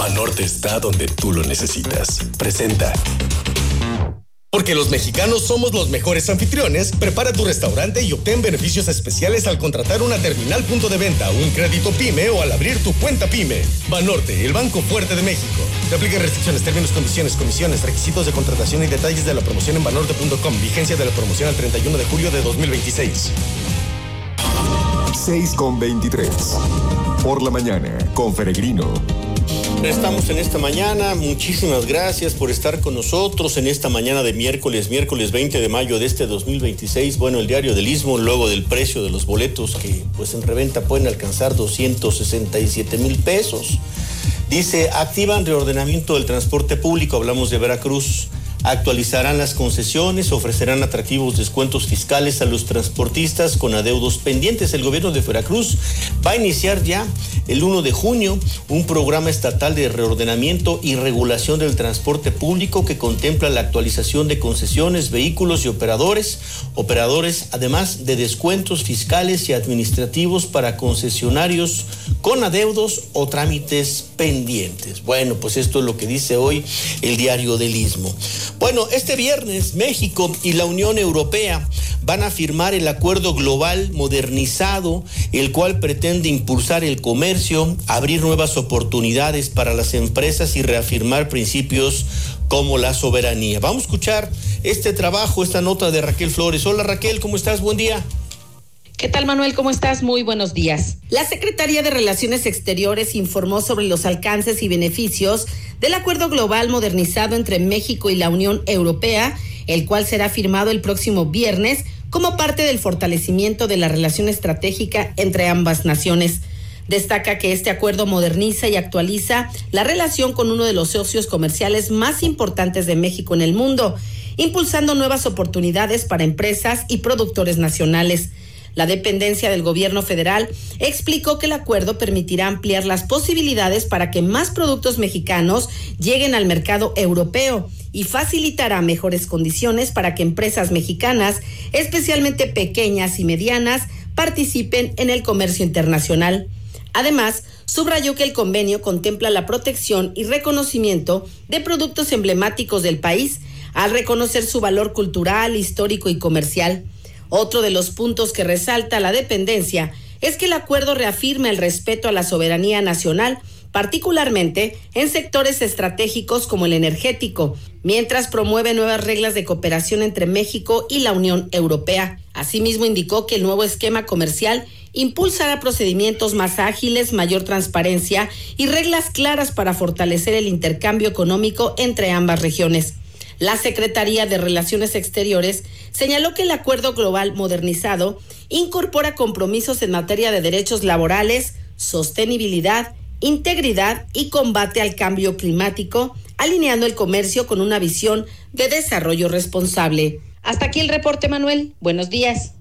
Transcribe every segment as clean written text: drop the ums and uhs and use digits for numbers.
Banorte está donde tú lo necesitas. Presenta. Porque los mexicanos somos los mejores anfitriones, prepara tu restaurante y obtén beneficios especiales al contratar una terminal punto de venta, un crédito PYME o al abrir tu cuenta PYME. Banorte, el banco fuerte de México. Te aplican restricciones, términos, condiciones, comisiones, requisitos de contratación y detalles de la promoción en banorte.com. Vigencia de la promoción al 31 de julio de 2026. 6:23. Por la mañana, con Peregrino. Estamos en esta mañana, muchísimas gracias por estar con nosotros en esta mañana de miércoles 20 de mayo de este 2026. Bueno, el Diario del Istmo, luego del precio de los boletos que pues en reventa pueden alcanzar 267,000 pesos. Dice, activan reordenamiento del transporte público, hablamos de Veracruz. Actualizarán las concesiones, ofrecerán atractivos descuentos fiscales a los transportistas con adeudos pendientes. El gobierno de Veracruz va a iniciar ya el 1 de junio un programa estatal de reordenamiento y regulación del transporte público que contempla la actualización de concesiones, vehículos y operadores, además de descuentos fiscales y administrativos para concesionarios con adeudos o trámites pendientes. Bueno, pues esto es lo que dice hoy el Diario del Istmo. Bueno, este viernes México y la Unión Europea van a firmar el acuerdo global modernizado, el cual pretende impulsar el comercio, abrir nuevas oportunidades para las empresas y reafirmar principios como la soberanía. Vamos a escuchar este trabajo, esta nota de Raquel Flores. Hola Raquel, ¿cómo estás? Buen día. ¿Qué tal, Manuel? ¿Cómo estás? Muy buenos días. La Secretaría de Relaciones Exteriores informó sobre los alcances y beneficios del acuerdo global modernizado entre México y la Unión Europea, el cual será firmado el próximo viernes como parte del fortalecimiento de la relación estratégica entre ambas naciones. Destaca que este acuerdo moderniza y actualiza la relación con uno de los socios comerciales más importantes de México en el mundo, impulsando nuevas oportunidades para empresas y productores nacionales. La dependencia del gobierno federal explicó que el acuerdo permitirá ampliar las posibilidades para que más productos mexicanos lleguen al mercado europeo y facilitará mejores condiciones para que empresas mexicanas, especialmente pequeñas y medianas, participen en el comercio internacional. Además, subrayó que el convenio contempla la protección y reconocimiento de productos emblemáticos del país al reconocer su valor cultural, histórico y comercial. Otro de los puntos que resalta la dependencia es que el acuerdo reafirma el respeto a la soberanía nacional, particularmente en sectores estratégicos como el energético, mientras promueve nuevas reglas de cooperación entre México y la Unión Europea. Asimismo, indicó que el nuevo esquema comercial impulsará procedimientos más ágiles, mayor transparencia y reglas claras para fortalecer el intercambio económico entre ambas regiones. La Secretaría de Relaciones Exteriores señaló que el acuerdo global modernizado incorpora compromisos en materia de derechos laborales, sostenibilidad, integridad y combate al cambio climático, alineando el comercio con una visión de desarrollo responsable. Hasta aquí el reporte, Manuel. Buenos días.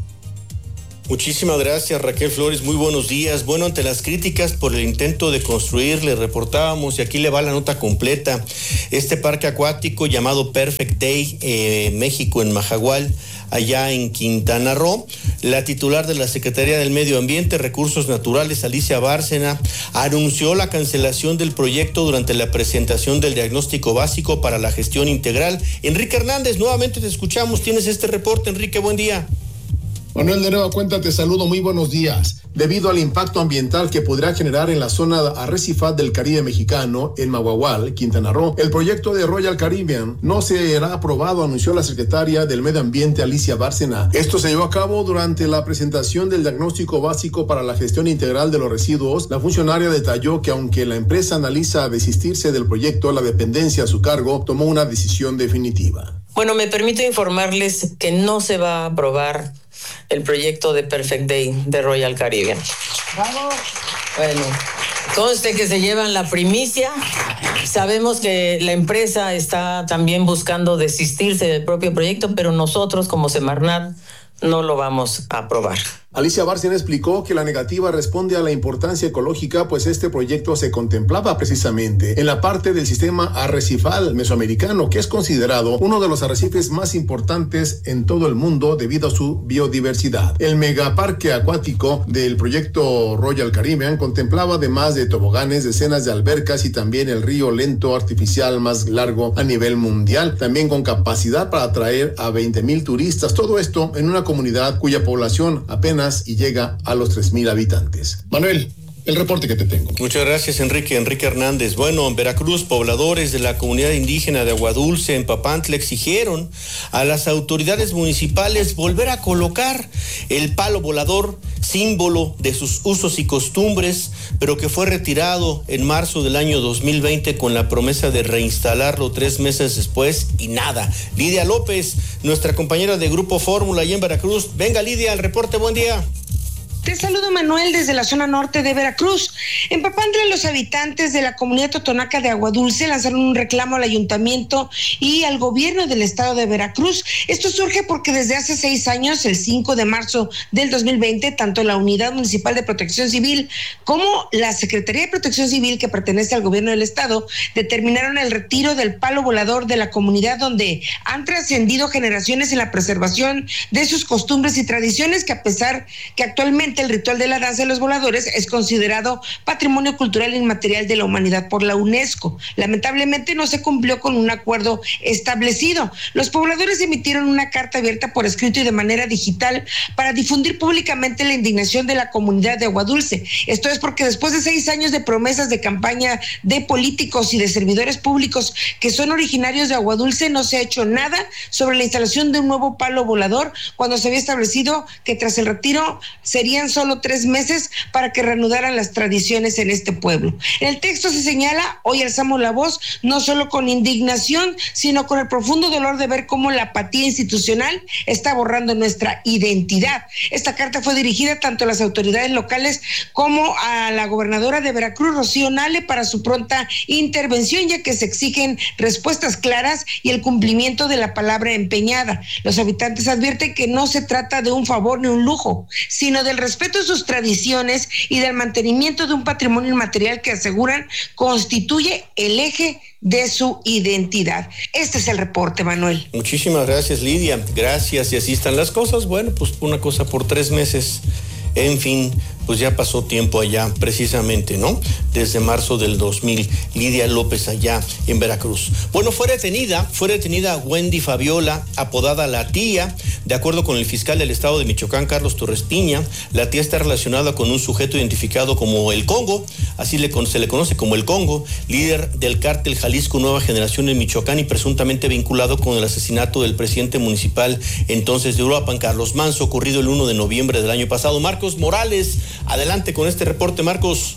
Muchísimas gracias, Raquel Flores. Muy buenos días. Bueno, ante las críticas por el intento de construir, le reportábamos, y aquí le va la nota completa, este parque acuático llamado Perfect Day, México, en Majahual, allá en Quintana Roo. La titular de la Secretaría del Medio Ambiente, Recursos Naturales, Alicia Bárcena, anunció la cancelación del proyecto durante la presentación del diagnóstico básico para la gestión integral. Enrique Hernández, nuevamente te escuchamos. Tienes este reporte, Enrique, buen día. Manuel, de nueva cuenta te saludo, muy buenos días. Debido al impacto ambiental que podrá generar en la zona arrecifal del Caribe mexicano, en Mahahual, Quintana Roo, el proyecto de Royal Caribbean no será aprobado, anunció la secretaria del Medio Ambiente, Alicia Bárcena. Esto se llevó a cabo durante la presentación del diagnóstico básico para la gestión integral de los residuos. La funcionaria detalló que aunque la empresa analiza desistirse del proyecto, la dependencia a su cargo tomó una decisión definitiva. Bueno, me permito informarles que no se va a aprobar el proyecto de Perfect Day de Royal Caribbean. ¡Vamos! Bueno, conste que se llevan la primicia. Sabemos que la empresa está también buscando desistirse del propio proyecto, pero nosotros como Semarnat no lo vamos a aprobar. Alicia Bárcena explicó que la negativa responde a la importancia ecológica, pues este proyecto se contemplaba precisamente en la parte del sistema arrecifal mesoamericano, que es considerado uno de los arrecifes más importantes en todo el mundo debido a su biodiversidad. El megaparque acuático del proyecto Royal Caribbean contemplaba, además de toboganes, decenas de albercas y también el río lento artificial más largo a nivel mundial, también con capacidad para atraer a 20,000 turistas. Todo esto en una comunidad cuya población apenas y llega a los 3,000 habitantes. Manuel, el reporte que te tengo. Muchas gracias, Enrique Hernández. Bueno, en Veracruz, pobladores de la comunidad indígena de Aguadulce, en Papantla, exigieron a las autoridades municipales volver a colocar el palo volador, símbolo de sus usos y costumbres, pero que fue retirado en marzo del año 2020 con la promesa de reinstalarlo 3 meses después y nada. Lidia López, nuestra compañera de Grupo Fórmula allá en Veracruz. Venga, Lidia, al reporte, buen día. Te saludo, Manuel, desde la zona norte de Veracruz. En Papantla, los habitantes de la comunidad totonaca de Aguadulce lanzaron un reclamo al ayuntamiento y al gobierno del estado de Veracruz. Esto surge porque desde hace 6 años, el 5 de marzo del 2020, tanto la Unidad Municipal de Protección Civil como la Secretaría de Protección Civil, que pertenece al gobierno del estado, determinaron el retiro del palo volador de la comunidad, donde han trascendido generaciones en la preservación de sus costumbres y tradiciones, que a pesar que actualmente el ritual de la danza de los voladores es considerado Patrimonio Cultural Inmaterial de la Humanidad por la UNESCO. Lamentablemente no se cumplió con un acuerdo establecido. Los pobladores emitieron una carta abierta por escrito y de manera digital para difundir públicamente la indignación de la comunidad de Aguadulce. Esto es porque después de 6 años de promesas de campaña de políticos y de servidores públicos que son originarios de Aguadulce, no se ha hecho nada sobre la instalación de un nuevo palo volador, cuando se había establecido que tras el retiro serían solo 3 meses para que reanudaran las tradiciones en este pueblo. En el texto se señala: hoy alzamos la voz no solo con indignación, sino con el profundo dolor de ver cómo la apatía institucional está borrando nuestra identidad. Esta carta fue dirigida tanto a las autoridades locales como a la gobernadora de Veracruz, Rocío Nale, para su pronta intervención, ya que se exigen respuestas claras y el cumplimiento de la palabra empeñada. Los habitantes advierten que no se trata de un favor ni un lujo, sino del respeto a sus tradiciones y del mantenimiento de un patrimonio inmaterial que aseguran constituye el eje de su identidad. Este es el reporte, Manuel. Muchísimas gracias, Lidia. Gracias, y así están las cosas. Bueno, pues una cosa por 3 meses. En fin, pues ya pasó tiempo allá, precisamente, ¿no? Desde marzo del 2000, Lidia López allá en Veracruz. Bueno, fue detenida Wendy Fabiola, apodada La Tía. De acuerdo con el fiscal del estado de Michoacán, Carlos Torres Piña, la tía está relacionada con un sujeto identificado como El Congo, así se le conoce como El Congo, líder del cártel Jalisco Nueva Generación en Michoacán y presuntamente vinculado con el asesinato del presidente municipal entonces de Uruapan, Carlos Manso, ocurrido el 1 de noviembre del año pasado. Marcos Morales, adelante con este reporte, Marcos.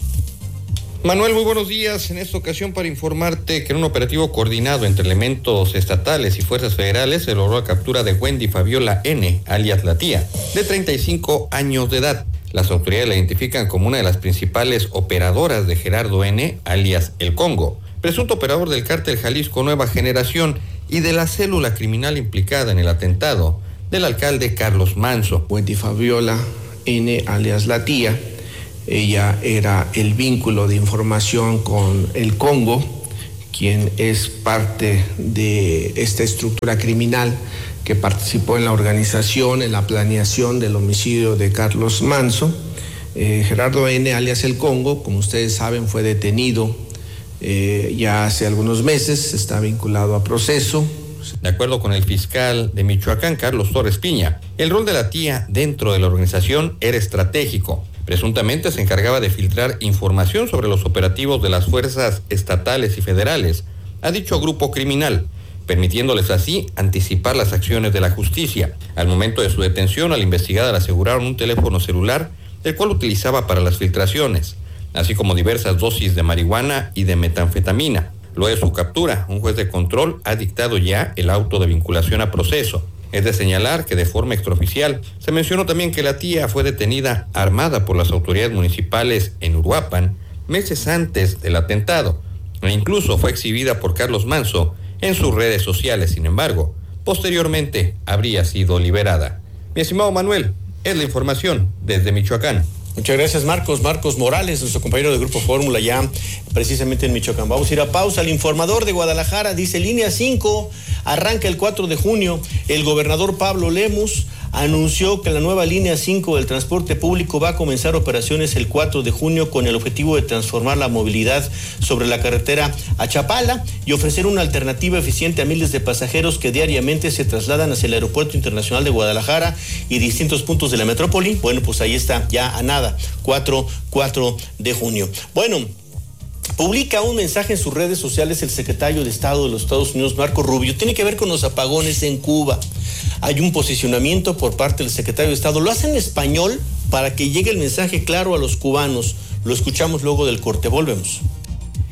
Manuel, muy buenos días. En esta ocasión para informarte que en un operativo coordinado entre elementos estatales y fuerzas federales se logró la captura de Wendy Fabiola N., alias La Tía, de 35 años de edad. Las autoridades la identifican como una de las principales operadoras de Gerardo N., alias El Congo, presunto operador del cártel Jalisco Nueva Generación y de la célula criminal implicada en el atentado del alcalde Carlos Manso. Wendy Fabiola N., alias La Tía, ella era el vínculo de información con el Congo, quien es parte de esta estructura criminal que participó en la organización, en la planeación del homicidio de Carlos Manso. Gerardo N., alias El Congo, como ustedes saben, fue detenido ya hace algunos meses, está vinculado a proceso. De acuerdo con el fiscal de Michoacán, Carlos Torres Piña, el rol de La Tía dentro de la organización era estratégico. Presuntamente se encargaba de filtrar información sobre los operativos de las fuerzas estatales y federales a dicho grupo criminal, permitiéndoles así anticipar las acciones de la justicia. Al momento de su detención, a la investigada le aseguraron un teléfono celular, el cual utilizaba para las filtraciones, así como diversas dosis de marihuana y de metanfetamina. Luego de su captura, un juez de control ha dictado ya el auto de vinculación a proceso. Es de señalar que de forma extraoficial se mencionó también que La Tía fue detenida armada por las autoridades municipales en Uruapan meses antes del atentado, e incluso fue exhibida por Carlos Manso en sus redes sociales. Sin embargo, posteriormente habría sido liberada. Mi estimado Manuel, Es la información desde Michoacán. Muchas gracias, Marcos. Marcos Morales, nuestro compañero de Grupo Fórmula, ya precisamente en Michoacán. Vamos a ir a pausa. El informador de Guadalajara dice: línea 5 arranca el 4 de junio. El gobernador Pablo Lemus anunció que la nueva línea 5 del transporte público va a comenzar operaciones el 4 de junio con el objetivo de transformar la movilidad sobre la carretera a Chapala y ofrecer una alternativa eficiente a miles de pasajeros que diariamente se trasladan hacia el Aeropuerto Internacional de Guadalajara y distintos puntos de la metrópoli. Bueno, pues ahí está, ya a nada, 4 de junio. Bueno, publica un mensaje en sus redes sociales el secretario de Estado de los Estados Unidos, Marco Rubio. Tiene que ver con los apagones en Cuba. Hay un posicionamiento por parte del secretario de Estado. Lo hace en español para que llegue el mensaje claro a los cubanos. Lo escuchamos luego del corte. Volvemos.